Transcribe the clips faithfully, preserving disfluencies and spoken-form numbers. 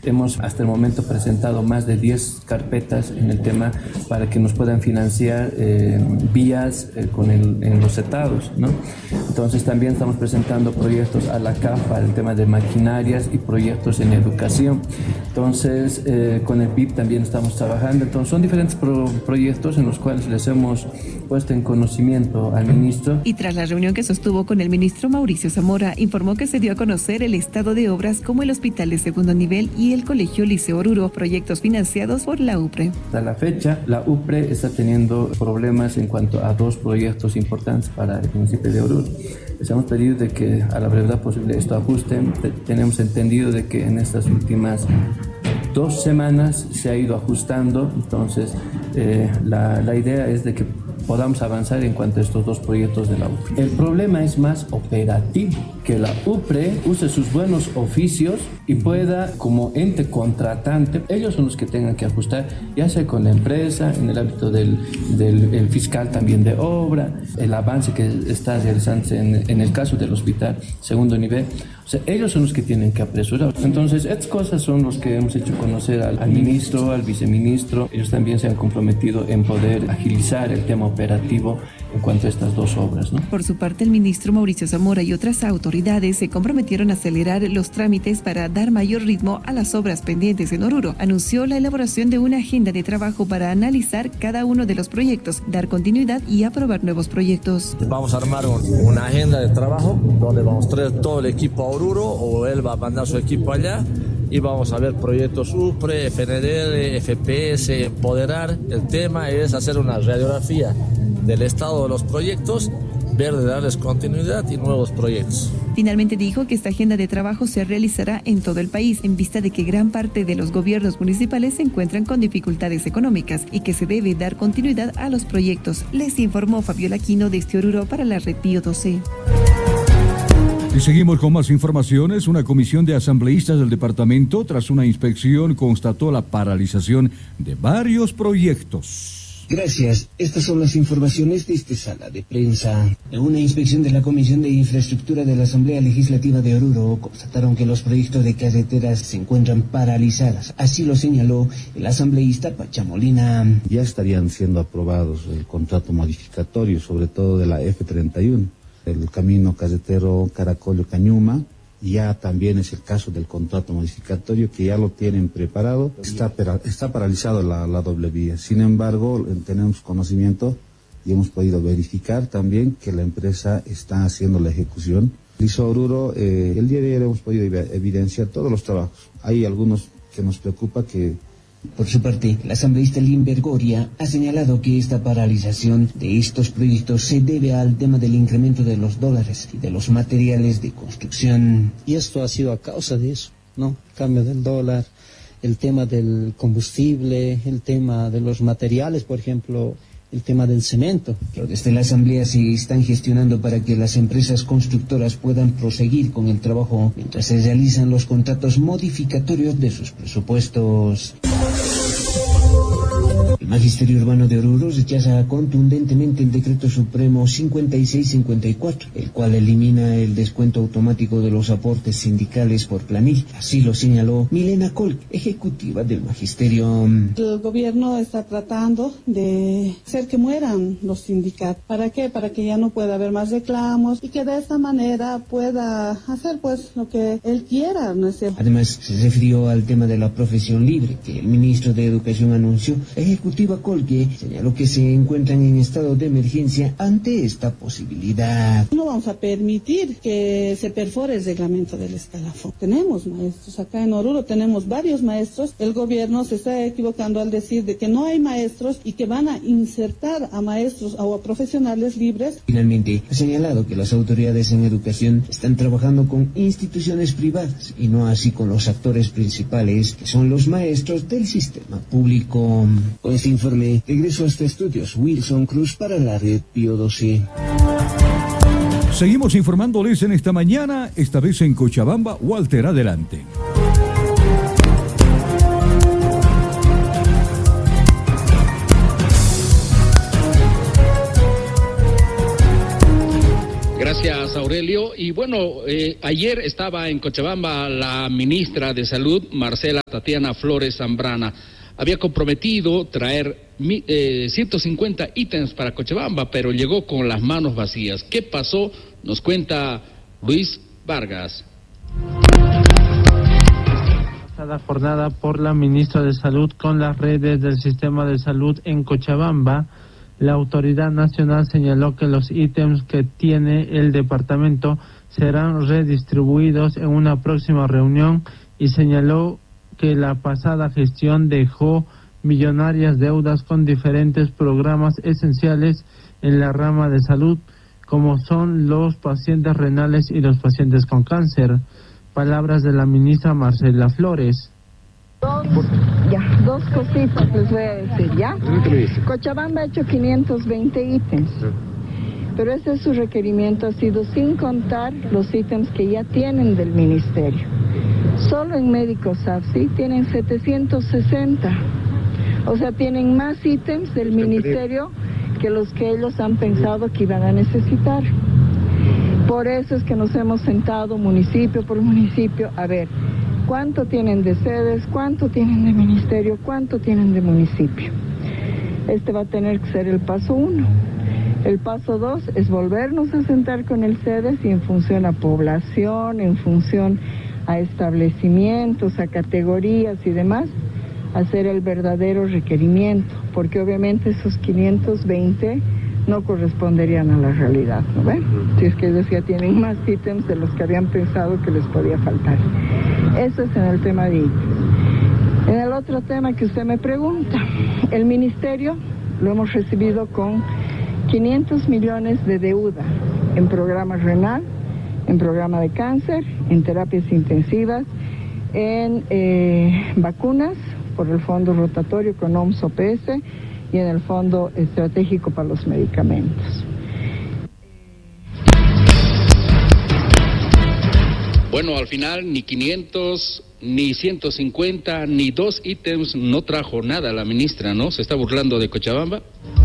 Hemos hasta el momento presentado más de diez carpetas en el tema para que nos puedan financiar eh, vías eh, con el, en los cetados, ¿no? Entonces también estamos presentando proyectos a la C A F para el tema de maquinarias y proyectos en educación. Entonces eh, con el P I B también estamos trabajando. Entonces son diferentes pro, proyectos en los cuales les hemos puesto en conocimiento al ministro. Y tras la reunión que sostuvo con el ministro Mauricio Zamora, informó que se dio a conocer el estado de obras como el Hospital de Segundo Nivel y el Colegio Liceo Oruro, proyectos financiados por la U P R E. Hasta la fecha, la U P R E está teniendo problemas en cuanto a dos proyectos importantes para el municipio de Oruro. Les hemos pedido de que a la brevedad posible esto ajuste. Tenemos entendido de que en estas últimas dos semanas se ha ido ajustando, entonces eh, la, la idea es de que podamos avanzar en cuanto a estos dos proyectos de la U P R E. El problema es más operativo, que la U P R E use sus buenos oficios y pueda, como ente contratante, ellos son los que tengan que ajustar, ya sea con la empresa, en el ámbito del, del el fiscal también de obra, el avance que está realizándose en, en el caso del hospital segundo nivel. O sea, ellos son los que tienen que apresurar. Entonces, estas cosas son los que hemos hecho conocer al, al ministro, al viceministro. Ellos también se han comprometido en poder agilizar el tema operativo en cuanto a estas dos obras, ¿no? Por su parte, el ministro Mauricio Zamora y otras autoridades se comprometieron a acelerar los trámites para dar mayor ritmo a las obras pendientes en Oruro. Anunció la elaboración de una agenda de trabajo para analizar cada uno de los proyectos, dar continuidad y aprobar nuevos proyectos. Vamos a armar un, una agenda de trabajo donde vamos a traer todo el equipo a Oruro, o él va a mandar su equipo allá, y vamos a ver proyectos U P R E, F N D R, F P S, empoderar. El tema es hacer una radiografía del estado de los proyectos, ver de darles continuidad y nuevos proyectos. Finalmente dijo que esta agenda de trabajo se realizará en todo el país, en vista de que gran parte de los gobiernos municipales se encuentran con dificultades económicas y que se debe dar continuidad a los proyectos. Les informó Fabiola Aquino desde Oruro para la Red Pío doce. Y seguimos con más informaciones. Una comisión de asambleístas del departamento, tras una inspección, constató la paralización de varios proyectos. Gracias. Estas son las informaciones de esta sala de prensa. En una inspección de la Comisión de Infraestructura de la Asamblea Legislativa de Oruro, constataron que los proyectos de carreteras se encuentran paralizadas. Así lo señaló el asambleísta Pachamolina. Ya estarían siendo aprobados el contrato modificatorio, sobre todo de la F treinta y uno. El camino carretero Caracollo-Cañuma, ya también es el caso del contrato modificatorio que ya lo tienen preparado. Está, está paralizado la, la doble vía. Sin embargo, tenemos conocimiento y hemos podido verificar también que la empresa está haciendo la ejecución. Liceo Oruro, eh, el día de ayer hemos podido evidenciar todos los trabajos. Hay algunos que nos preocupa que... Por su parte, la asambleísta Limber Goria ha señalado que esta paralización de estos proyectos se debe al tema del incremento de los dólares y de los materiales de construcción. Y esto ha sido a causa de eso, ¿no? El cambio del dólar, el tema del combustible, el tema de los materiales, por ejemplo, el tema del cemento. Pero desde la Asamblea se están gestionando para que las empresas constructoras puedan proseguir con el trabajo mientras se realizan los contratos modificatorios de sus presupuestos. El Magisterio Urbano de Oruro rechaza contundentemente el Decreto Supremo cincuenta y seis cincuenta y cuatro, el cual elimina el descuento automático de los aportes sindicales por planilla. Así lo señaló Milena Col, ejecutiva del Magisterio. El gobierno está tratando de hacer que mueran los sindicatos. ¿Para qué? Para que ya no pueda haber más reclamos y que de esta manera pueda hacer pues lo que él quiera, ¿no es cierto? Además, se refirió al tema de la profesión libre que el ministro de Educación anunció. Ejecutiva Colque señaló que se encuentran en estado de emergencia ante esta posibilidad. No vamos a permitir que se perfore el reglamento del escalafón. Tenemos maestros acá en Oruro, tenemos varios maestros. El gobierno se está equivocando al decir de que no hay maestros y que van a insertar a maestros o a profesionales libres. Finalmente, ha señalado que las autoridades en educación están trabajando con instituciones privadas y no así con los actores principales, que son los maestros del sistema público. Con este informe, regreso a este estudios Wilson Cruz para la Red Pío doce. Seguimos informándoles en esta mañana, esta vez en Cochabamba. Walter, adelante. Gracias, Aurelio. Julio. Y bueno, eh, ayer estaba en Cochabamba la ministra de Salud, Marcela Tatiana Flores Zambrana. Había comprometido traer eh, ciento cincuenta ítems para Cochabamba, pero llegó con las manos vacías. ¿Qué pasó? Nos cuenta Luis Vargas. Pasada jornada por la ministra de Salud con las redes del sistema de salud en Cochabamba, la autoridad nacional señaló que los ítems que tiene el departamento serán redistribuidos en una próxima reunión y señaló que la pasada gestión dejó millonarias deudas con diferentes programas esenciales en la rama de salud, como son los pacientes renales y los pacientes con cáncer. Palabras de la ministra Marcela Flores. Dos, ya, dos cositas les voy a decir, ¿ya? Cochabamba ha hecho quinientos veinte ítems, pero ese es su requerimiento, ha sido sin contar los ítems que ya tienen del ministerio. Solo en Médicos A F S I tienen setecientos sesenta, o sea, tienen más ítems del ministerio que los que ellos han pensado que iban a necesitar. Por eso es que nos hemos sentado municipio por municipio a ver cuánto tienen de sedes, cuánto tienen de ministerio, cuánto tienen de municipio. Este va a tener que ser el paso uno. El paso dos es volvernos a sentar con el sedes y en función a población, en función a establecimientos, a categorías y demás, hacer el verdadero requerimiento, porque obviamente esos quinientos veinte no corresponderían a la realidad, ¿no ven? Si es que ellos ya tienen más ítems de los que habían pensado que les podía faltar. Eso es en el tema de ítems. En el otro tema que usted me pregunta, el ministerio lo hemos recibido con quinientos millones de deuda en programa renal, en programa de cáncer, en terapias intensivas, en eh, vacunas por el fondo rotatorio con O M S O P S y en el fondo estratégico para los medicamentos. Bueno, al final ni quinientos, ni ciento cincuenta, ni dos ítems no trajo nada la ministra, ¿no? ¿Se está burlando de Cochabamba?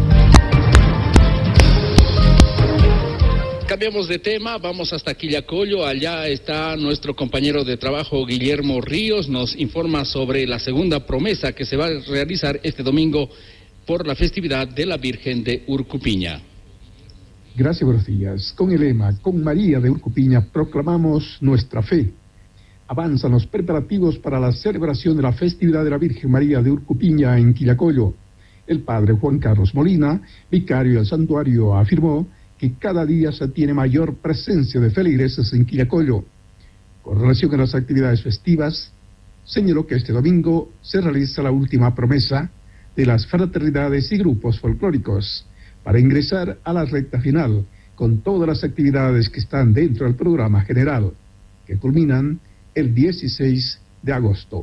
Cambiamos de tema, vamos hasta Quillacollo, allá está nuestro compañero de trabajo Guillermo Ríos, nos informa sobre la segunda promesa que se va a realizar este domingo por la festividad de la Virgen de Urcupiña. Gracias, buenos días. Con el lema, con María de Urcupiña proclamamos nuestra fe. Avanzan los preparativos para la celebración de la festividad de la Virgen María de Urcupiña en Quillacollo. El padre Juan Carlos Molina, vicario del santuario, afirmó que cada día se tiene mayor presencia de feligreses en Quillacollo. Con relación a las actividades festivas, señaló que este domingo se realiza la última promesa de las fraternidades y grupos folclóricos para ingresar a la recta final con todas las actividades que están dentro del programa general, que culminan el dieciséis de agosto.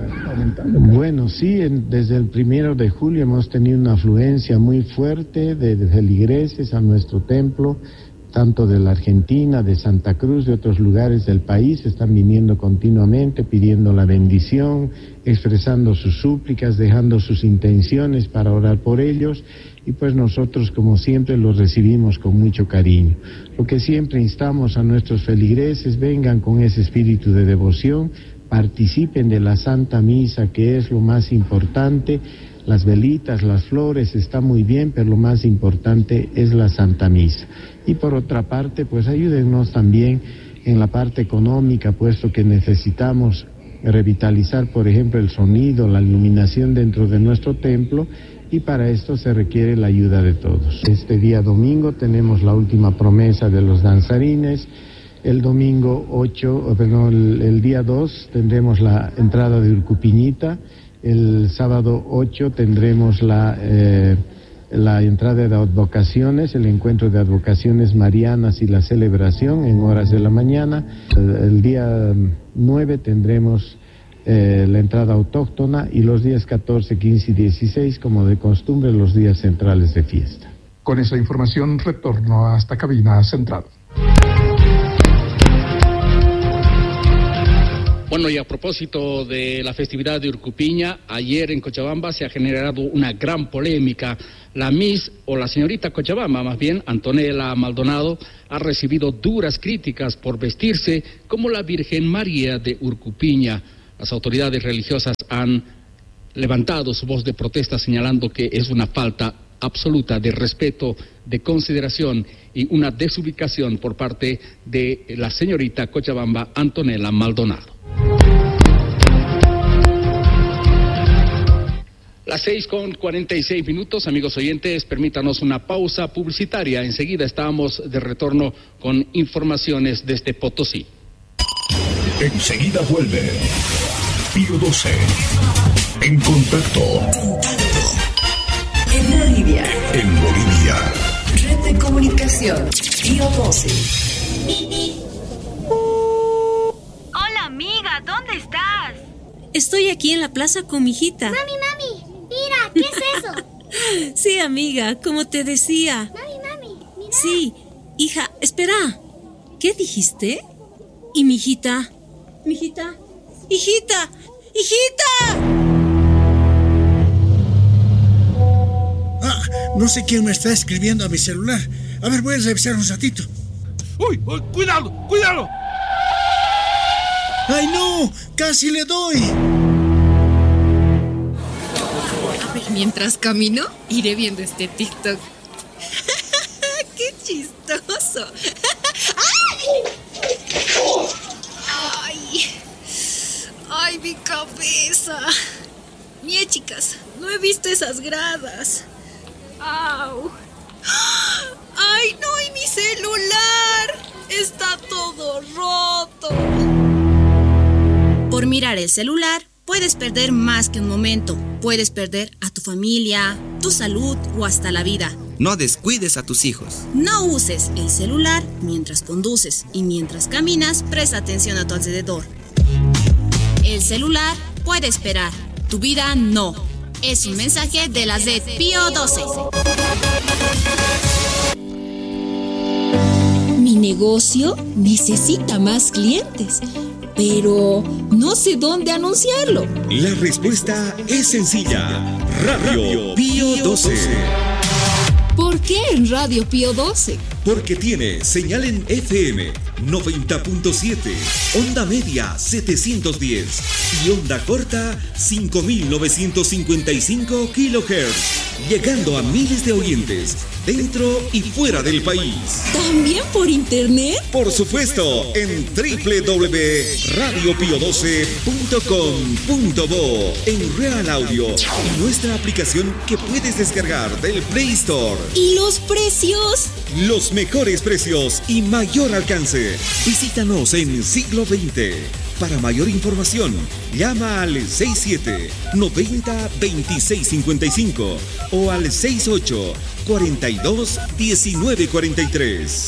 Bueno, sí, en, desde el primero de julio hemos tenido una afluencia muy fuerte de, de feligreses a nuestro templo, tanto de la Argentina, de Santa Cruz, de otros lugares del país, están viniendo continuamente pidiendo la bendición, expresando sus súplicas, dejando sus intenciones para orar por ellos, y pues nosotros como siempre los recibimos con mucho cariño. Lo que siempre instamos a nuestros feligreses, vengan con ese espíritu de devoción, participen de la Santa Misa, que es lo más importante. Las velitas, las flores, está muy bien, pero lo más importante es la Santa Misa. Y por otra parte, pues ayúdennos también en la parte económica, puesto que necesitamos revitalizar, por ejemplo, el sonido, la iluminación dentro de nuestro templo, y para esto se requiere la ayuda de todos. Este día domingo tenemos la última promesa de los danzarines. El domingo ocho, perdón, el, el día dos tendremos la entrada de Urcupiñita. El sábado ocho tendremos la, eh, la entrada de advocaciones, el encuentro de advocaciones marianas y la celebración en horas de la mañana. El, el día nueve tendremos eh, la entrada autóctona y los días catorce, quince y dieciséis, como de costumbre, los días centrales de fiesta. Con esa información retorno hasta cabina central. Bueno, y a propósito de la festividad de Urcupiña, ayer en Cochabamba se ha generado una gran polémica. La Miss, o la señorita Cochabamba, más bien, Antonella Maldonado, ha recibido duras críticas por vestirse como la Virgen María de Urcupiña. Las autoridades religiosas han levantado su voz de protesta señalando que es una falta absoluta de respeto, de consideración y una desubicación por parte de la señorita Cochabamba Antonella Maldonado. Las seis con cuarenta y seis minutos, amigos oyentes, permítanos una pausa publicitaria. Enseguida estamos de retorno con informaciones desde Potosí. Enseguida vuelve Pío doce. En contacto. Contacto. En Bolivia. En Bolivia. Red de comunicación. Pío doce. Hola, amiga, ¿dónde estás? Estoy aquí en la plaza con mi hijita. Mami, mami, mira, ¿qué es eso? Sí, amiga, como te decía. Mami, mami, mira. Sí, hija, espera. ¿Qué dijiste? ¿Y mi hijita? ¿Mi hijita? ¡Hijita! ¡Hijita! Ah, no sé quién me está escribiendo a mi celular. A ver, voy a revisar un ratito. ¡Uy! uy ¡Cuidado! ¡Cuidado! ¡Ay, no! ¡Casi le doy! A ver, mientras camino, iré viendo este TikTok. ¡Qué chistoso! ¡Ay! ¡Ay! ¡Ay, mi cabeza! Mie, chicas, no he visto esas gradas. ¡Au! ¡Ay, no! ¡Y mi celular! ¡Está todo roto! Por mirar el celular, puedes perder más que un momento. Puedes perder a tu familia, tu salud o hasta la vida. No descuides a tus hijos. No uses el celular mientras conduces y mientras caminas, presta atención a tu alrededor. El celular puede esperar, tu vida no. Es un mensaje de la red Pío doce. Mi negocio necesita más clientes, pero no sé dónde anunciarlo. La respuesta es sencilla. Radio Pío doce. ¿Por qué en Radio Pío doce? Porque tiene señal en F M noventa punto siete, onda media setecientos diez y onda corta cinco mil novecientos cincuenta y cinco kilohertz, llegando a miles de oyentes dentro y fuera del país. ¿También por internet? Por supuesto, en doble u doble u doble u punto radio pío doce punto com punto bo, en Real Audio y nuestra aplicación que puedes descargar del Play Store. ¿Y los precios? Los mejores precios y mayor alcance. Visítanos en Siglo veinte. Para mayor información, llama al seis siete noventa veintiséis cincuenta y cinco o al seis ocho cuarenta y dos diecinueve cuarenta y tres.